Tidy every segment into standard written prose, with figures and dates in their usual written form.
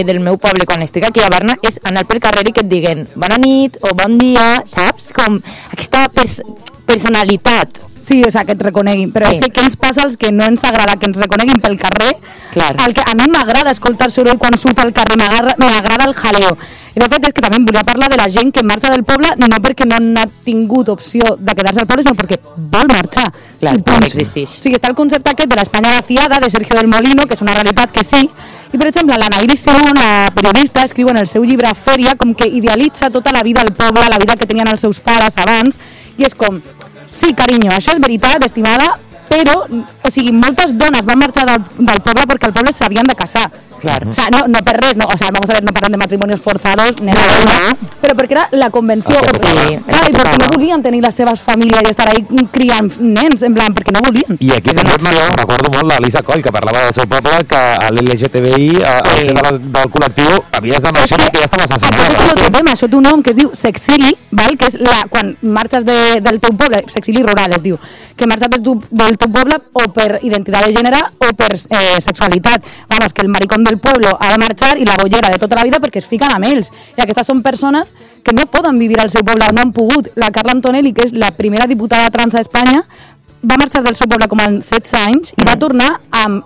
del meu poble quan estic aquí a Barna és anar pel carrer i que et diguen bona nit o bon dia, saps? Com aquesta personalitat. Sí, o sea, que et reconeguin, però és que què ens passa als que no ens agrada que ens reconeguin pel carrer? Clar. A mi m'agrada escoltar soroll quan surt al carrer, m'agrada el jaleo. I de fet és que també volia parlar de la gent que marxa del poble no perquè no ha tingut opció de quedar-se al poble, sinó perquè vol marxar. Clar, no existeix. O sigui, està el concepte aquest de l'Espanya vaciada, de Sergio del Molino, que és una realitat que sí, i per exemple l'Anna Iris Simón, la periodista, escriu en el seu llibre Fèria com que idealitza tota la vida al poble, la vida que tenien els seus pares abans, i és com, sí, carinyo, això és veritat, estimada, però, o sigui, moltes dones van marxar del poble perquè al poble s'havien de casar. Claro. O sea, no per res, no, o sea, vamos a ver, no parlen de matrimonios forzados, però perquè era la convenció, i perquè no volien tenir les seves famílies i estar ahí criant nens, en plan, perquè no volien. I aquí també recordo molt l'Elisa Coll, que parlava del seu poble, que a l'LGTBI, al ser del col·lectiu, havies de marxar perquè ja estaves assassinat. Això té un nom que es diu sexili, val? Que és quan marxes del teu poble, sexili rural es diu, que marxes del teu poble o per identitat de gènere o per sexualitat. Vamos, que el maricón del pueblo ha de marxar i la bollera de tota la vida perquè es fiquen amb ells. I aquestes són persones que no poden vivir al seu poble, no han pogut. La Carla Antonelli, que és la primera diputada trans a Espanya, va marxar del seu poble com amb 16 anys i va tornar amb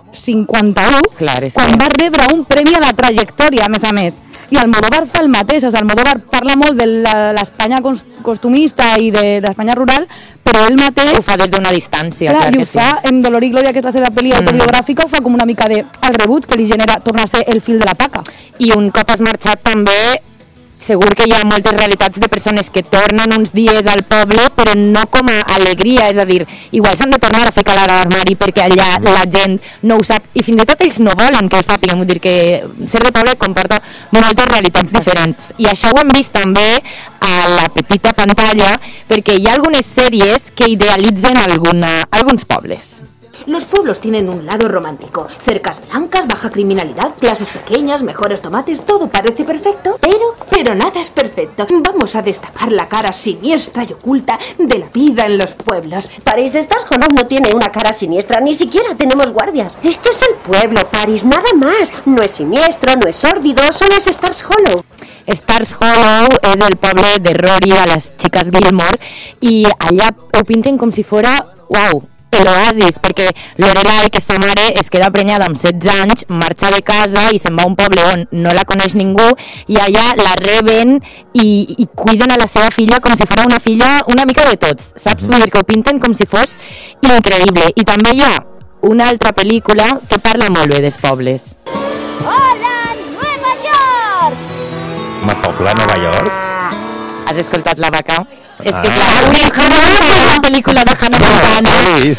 51 quan va rebre un premi a la trajectòria, a més. I Almodóvar fa el mateix, o sigui, Almodóvar parla molt de l'Espanya costumista i de l'Espanya rural, però ell mateix... Ho fa des d'una distància. Clar, i ho fa en Dolor i Glòria, que és la seva pel·li autobiogràfica, ho fa com una mica de el rebut que li genera tornar a ser el fil de la paca. I un cop has marxat també, segur que hi ha moltes realitats de persones que tornen uns dies al poble, però no com a alegria, és a dir, igual s'han de tornar a fer calar a l'armari perquè allà la gent no ho sap, i fins i tot ells no volen que ho sàpiguen, vull dir que ser de poble comporta moltes realitats diferents, i això ho hem vist també a la petita pantalla, perquè hi ha algunes sèries que idealitzen alguns pobles. Los pueblos tienen un lado romántico, cercas blancas, baja criminalidad, clases pequeñas, mejores tomates, todo parece perfecto, pero nada es perfecto. Vamos a destapar la cara siniestra y oculta de la vida en los pueblos. París, Stars Hollow no tiene una cara siniestra, ni siquiera tenemos guardias. Esto es el pueblo, París, nada más. No es siniestro, no es sórdido, solo es Stars Hollow. Stars Hollow és el poble de Rory, a les xiques Gilmore, i allà ho pinten com si fora, uau, l'oasis, perquè Lorelai, que sa mare, es queda prenyada amb 16 anys, marxa de casa i se'n va a un poble on no la coneix ningú, i allà la reben i cuiden a la seva filla com si fos una filla una mica de tots, saps? Vull dir que ho pinten com si fos increïble. I també hi ha una altra pel·lícula que parla molt bé dels pobles. Hola, Nueva York! Home, poble, Nova York? Has escoltat la vaca? És que clar, una pel·lícula de Hannah Montana. No l'he vist,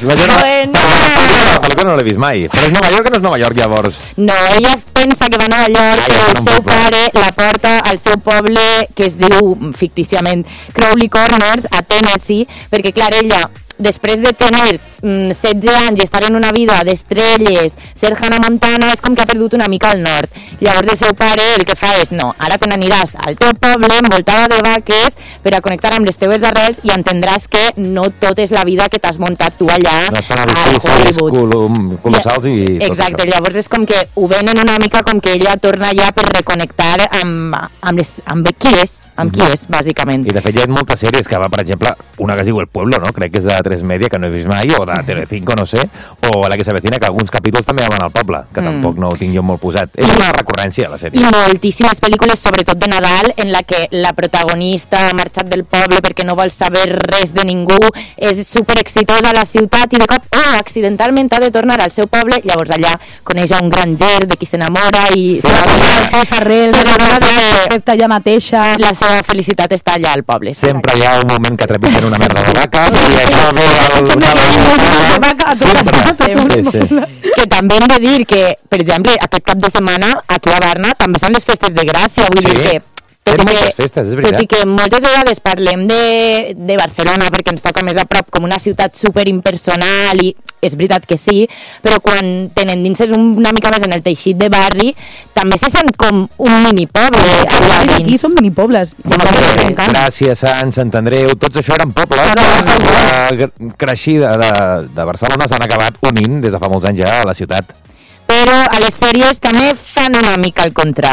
la pel·lícula no l'he vist mai. Però és Nova York o no és Nova York, llavors? No, ella pensa que va a Nova York, però el seu pare la porta al seu poble, que es diu fictíciament Crowley Corners, a Tennessee, perquè clar, ella, després de tenir 16 anys i estar en una vida d'estrelles, ser Hannah Montana, és com que ha perdut una mica el nord. Llavors el seu pare el que fa és, no, ara te n'aniràs al teu poble envoltada de vaques per a connectar amb les teves arrels i entendràs que no tot és la vida que t'has muntat tu allà a Hollywood. Colossals i tot exacte, això. llavors és com que ho venen una mica com que ella torna allà per reconnectar amb qui és, bàsicament. I de fet hi ha moltes sèries que va, per exemple, una que es diu El Pueblo, no? Crec que és de 3 Media, que no he vist mai, o de Telecinco, no sé, o La que s'avecina, que alguns capítols també van al poble, que tampoc no ho tinc jo molt posat. És una recurrència, la sèrie. I moltíssimes pel·lícules, sobretot de Nadal, en la que la protagonista ha marxat del poble perquè no vol saber res de ningú, és super exitosa a la ciutat i de cop, accidentalment ha de tornar al seu poble, llavors allà coneix a un granger de qui s'enamora i les seves arrels, accepta ella mateixa. La seva felicitat està allà al poble. Sempre hi ha un moment que trepitgen una merda de vaca i això ve que també hem de dir que, per exemple, aquest cap de setmana aquí a Barna també són les festes de Gràcia, vull dir que tot i que moltes vegades parlem de Barcelona perquè ens toca més a prop com una ciutat superimpersonal i és veritat que sí, però quan tenen dins una mica més en el teixit de barri també se sent com un minipoble. Aquí són minipobles. Gràcia, Sants, Sant Andreu, tots això eren pobles creixir de Barcelona s'han acabat unint des de fa molts anys ja a la ciutat. Però a les sèries també fan una mica el contrari.